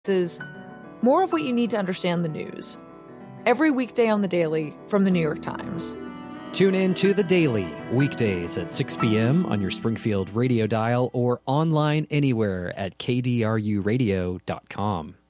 is more of what you need to understand the news. Every weekday on The Daily from The New York Times. Tune in to The Daily, weekdays at 6 p.m. on your Springfield radio dial or online anywhere at kdruradio.com.